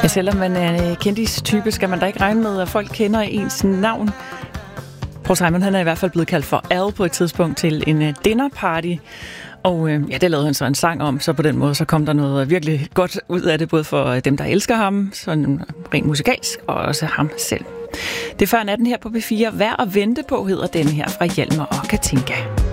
Ja, selvom man er en kendistype, skal man da ikke regne med, at folk kender ens navn. Paul Simon, han er i hvert fald blevet kaldt for Al på et tidspunkt til en dinnerparty. Og ja, det lavede han så en sang om, så på den måde så kom der noget virkelig godt ud af det, både for dem, der elsker ham, sådan rent musikalsk, og også ham selv. Det er før natten her på P4. Værd at vente på hedder denne her fra Hjalmar og Katinka.